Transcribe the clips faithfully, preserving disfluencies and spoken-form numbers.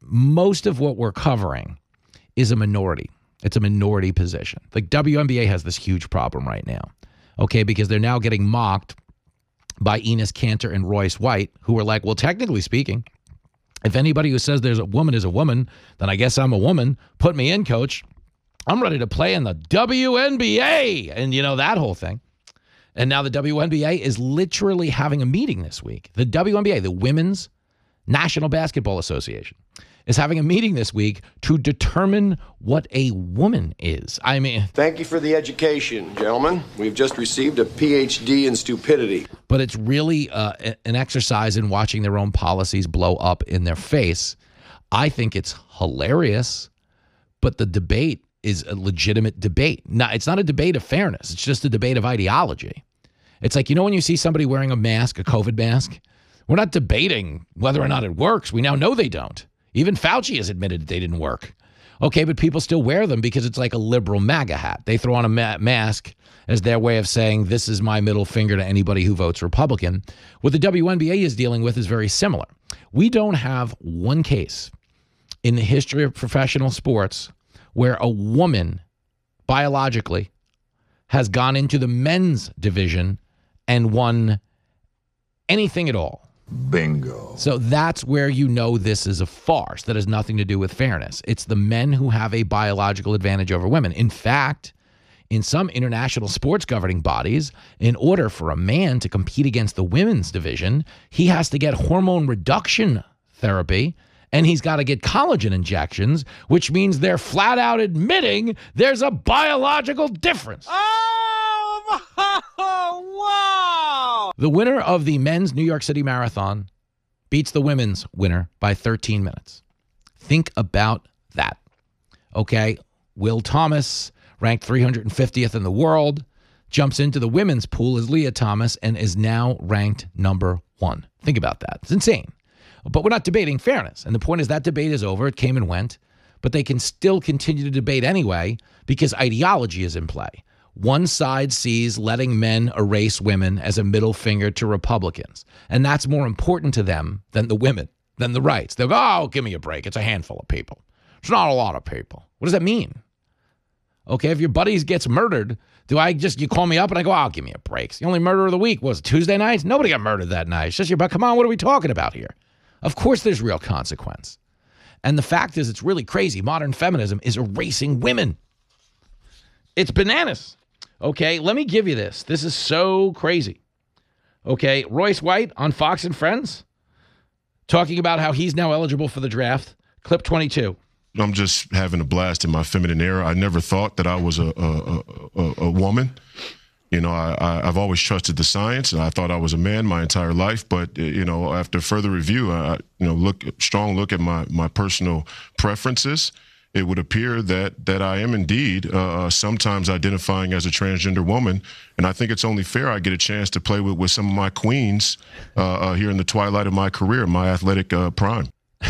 most of what we're covering is a minority. It's a minority position. The W N B A has this huge problem right now, okay, because they're now getting mocked by Enes Kanter and Royce White, who are like, well, technically speaking, if anybody who says there's a woman is a woman, then I guess I'm a woman. Put me in, coach. I'm ready to play in the W N B A. And, you know, that whole thing. And now the W N B A is literally having a meeting this week. The W N B A, the Women's National Basketball Association, is having a meeting this week to determine what a woman is. I mean... Thank you for the education, gentlemen. We've just received a P H D in stupidity. But it's really uh, an exercise in watching their own policies blow up in their face. I think it's hilarious, but the debate is a legitimate debate. Now, it's not a debate of fairness. It's just a debate of ideology. It's like, you know when you see somebody wearing a mask, a COVID mask? We're not debating whether or not it works. We now know they don't. Even Fauci has admitted that they didn't work. Okay, but people still wear them because it's like a liberal MAGA hat. They throw on a ma- mask as their way of saying, this is my middle finger to anybody who votes Republican. What the W N B A is dealing with is very similar. We don't have one case in the history of professional sports where a woman, biologically, has gone into the men's division and won anything at all. Bingo. So that's where you know this is a farce that has nothing to do with fairness. It's the men who have a biological advantage over women. In fact, in some international sports governing bodies, in order for a man to compete against the women's division, he has to get hormone reduction therapy, and he's got to get collagen injections, which means they're flat out admitting there's a biological difference. Oh, wow! The winner of the men's New York City Marathon beats the women's winner by thirteen minutes. Think about that. Okay, Will Thomas, ranked three hundred fiftieth in the world, jumps into the women's pool as Leah Thomas and is now ranked number one. Think about that. It's insane. But we're not debating fairness. And the point is that debate is over. It came and went. But they can still continue to debate anyway because ideology is in play. One side sees letting men erase women as a middle finger to Republicans. And that's more important to them than the women, than the rights. They'll go, oh, give me a break. It's a handful of people. It's not a lot of people. What does that mean? Okay, if your buddy gets murdered, do I just, you call me up and I go, oh, give me a break. It's the only murder of the week was Tuesday night. Nobody got murdered that night. It's just your, but come on, what are we talking about here? Of course there's real consequence. And the fact is, it's really crazy. Modern feminism is erasing women. It's bananas. Okay, let me give you this. This is so crazy. Okay, Royce White on Fox and Friends talking about how he's now eligible for the draft. Clip twenty-two. I'm just having a blast in my feminine era. I never thought that I was a a, a, a woman. You know, I, I, I've always trusted the science, and I thought I was a man my entire life. But, you know, after further review, I, you know, look strong look at my, my personal preferences, it would appear that that I am indeed uh, sometimes identifying as a transgender woman. And I think it's only fair I get a chance to play with, with some of my queens uh, uh, here in the twilight of my career, my athletic uh, prime.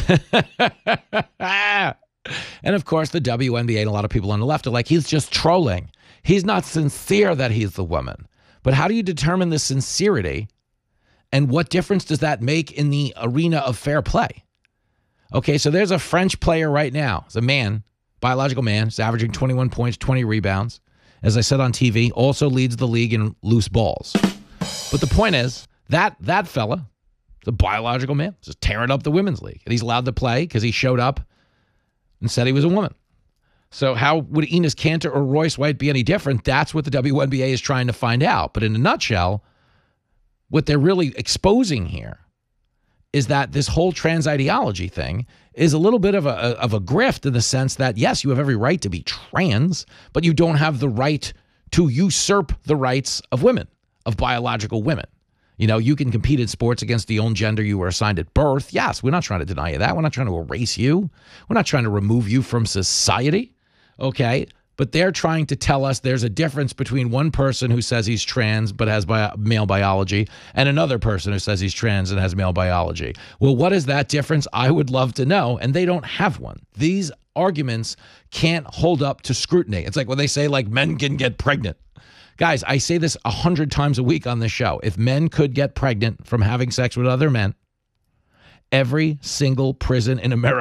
And, of course, the W N B A and a lot of people on the left are like, he's just trolling. He's not sincere that he's the woman. But how do you determine the sincerity? And what difference does that make in the arena of fair play? Okay, so there's a French player right now. It's a man, biological man. He's averaging twenty-one points, twenty rebounds. As I said on T V, also leads the league in loose balls. But the point is, that that fella, the biological man, just tearing up the women's league. And he's allowed to play because he showed up and said he was a woman. So how would Enes Kanter or Royce White be any different? That's what the W N B A is trying to find out. But in a nutshell, what they're really exposing here is that this whole trans ideology thing is a little bit of a, of a grift in the sense that, yes, you have every right to be trans, but you don't have the right to usurp the rights of women, of biological women. You know, you can compete in sports against the own gender you were assigned at birth. Yes, we're not trying to deny you that. We're not trying to erase you. We're not trying to remove you from society. Okay, but they're trying to tell us there's a difference between one person who says he's trans but has bio- male biology and another person who says he's trans and has male biology. Well, what is that difference? I would love to know, and they don't have one. These arguments can't hold up to scrutiny. It's like when they say, like, men can get pregnant. Guys, I say this a hundred times a week on this show. If men could get pregnant from having sex with other men, every single prison in America